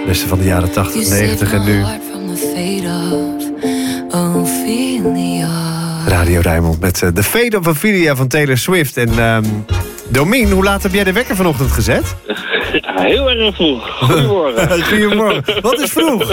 Beste van de jaren 80, 90 en nu. Radio Rijnmond met The Fate of Ophelia van Taylor Swift. En Domien, hoe laat heb jij de wekker vanochtend gezet? Ja, heel erg vroeg. Goedemorgen. Goedemorgen. Wat is vroeg?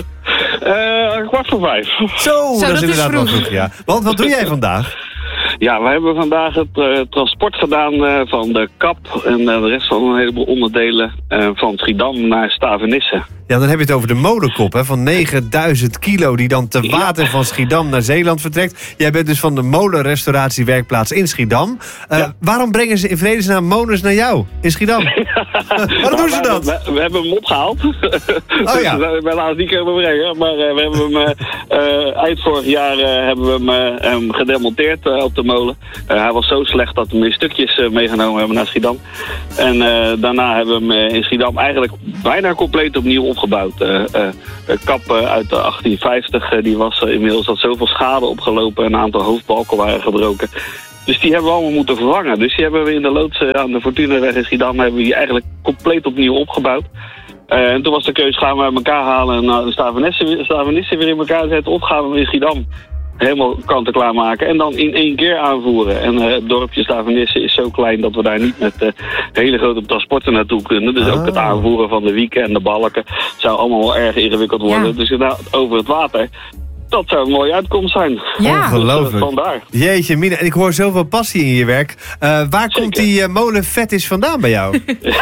4:45. Zo, dat is inderdaad wel vroeg, ja. Want wat doe jij vandaag? Ja, we hebben vandaag het transport gedaan van de kap en de rest van een heleboel onderdelen van Schiedam naar Stavenisse. Ja, dan heb je het over de molenkop, hè, van 9000 kilo die dan te water van Schiedam naar Zeeland vertrekt. Jij bent dus van de molenrestauratiewerkplaats in Schiedam. Waarom brengen ze in vredesnaam molens naar jou in Schiedam? Waarom doen ze dat? We hebben hem opgehaald. Oh ja. Dus we hebben helaas niet kunnen brengen. Maar we hebben hem eind vorig jaar hebben we hem gedemonteerd op de molen. Hij was zo slecht dat we hem in stukjes meegenomen hebben naar Schiedam. En daarna hebben we hem in Schiedam eigenlijk bijna compleet opnieuw opgebouwd. De kap uit de 1850, die was inmiddels had zoveel schade opgelopen. Een aantal hoofdbalken waren gebroken. Dus die hebben we allemaal moeten vervangen. Dus die hebben we in de loods aan de Fortunaweg in Schiedam hebben we die eigenlijk compleet opnieuw opgebouwd. En toen was de keus, gaan we uit elkaar halen en de Stavenisse weer in elkaar zetten, of gaan we hem in Schiedam helemaal kant-en-klaar maken en dan in één keer aanvoeren. En het dorpje Stavenisse is zo klein dat we daar niet met hele grote transporten naartoe kunnen. Dus ook het aanvoeren van de wieken en de balken zou allemaal wel erg ingewikkeld worden. Ja. Dus over het water, dat zou een mooie uitkomst zijn. Ja. Ongelooflijk. Dus, vandaar. Jeetje, Mina, en ik hoor zoveel passie in je werk. Waar komt die molenfetish vandaan bij jou?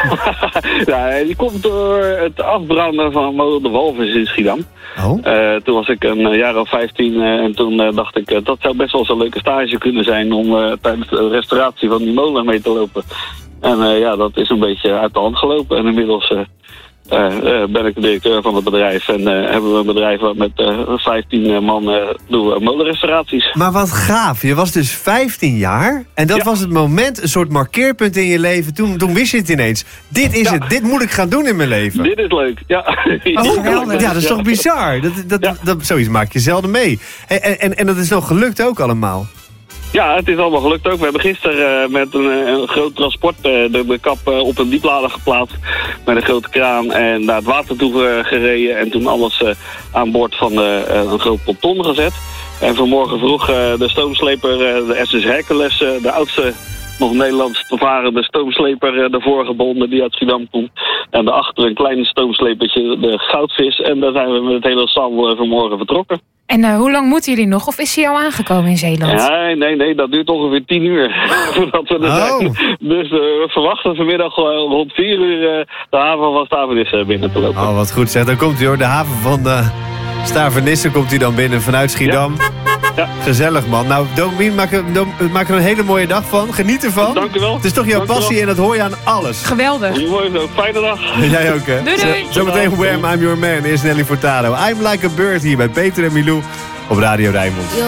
Ja, die komt door het afbranden van molen de Walvis in Schiedam. Oh. Toen was ik een jaar of 15 en toen dacht ik, dat zou best wel zo'n leuke stage kunnen zijn om tijdens de restauratie van die molen mee te lopen. En dat is een beetje uit de hand gelopen. En inmiddels ben ik de directeur van het bedrijf en hebben we een bedrijf waar met 15 man doen we molenrestauraties. Maar wat gaaf, je was dus 15 jaar en dat was het moment, een soort markeerpunt in je leven. Toen wist je het ineens. Dit is het, dit moet ik gaan doen in mijn leven. Dit is leuk, ja. Ja, dat is toch bizar? Zoiets maak je zelden mee. En dat is nog gelukt ook allemaal. Ja, het is allemaal gelukt ook. We hebben gisteren met een groot transport de kap op een dieplader geplaatst met een grote kraan en naar het water toe gereden en toen alles aan boord van een groot ponton gezet. En vanmorgen vroeg de stoomsleper, de SS Hercules, de oudste nog Nederlands te varende stoomsleper ervoor gebonden die uit Schiedam komt. En daarachter een klein stoomslepertje, de Goudvis. En daar zijn we met het hele stal vanmorgen vertrokken. En hoe lang moeten jullie nog? Of is hij al aangekomen in Zeeland? Ja, nee, dat duurt ongeveer 10 uur voordat we er zijn. Dus we verwachten vanmiddag rond 4 uur de haven van Stavenisse binnen te lopen. Oh, wat goed zeg. Dan komt hij hoor, de haven van Stavenisse komt hij dan binnen vanuit Schiedam. Ja. Gezellig man. Nou, Domien, maak er een hele mooie dag van. Geniet ervan. Dank u wel. Het is toch jouw passie en dat hoor je aan alles. Geweldig. Mooi zo. Fijne dag. Jij ook hè. Doei. Zometeen Wham! I'm Your Man. Eerst Nelly Furtado. I'm Like a Bird hier bij Peter en Milou op Radio Rijnmond.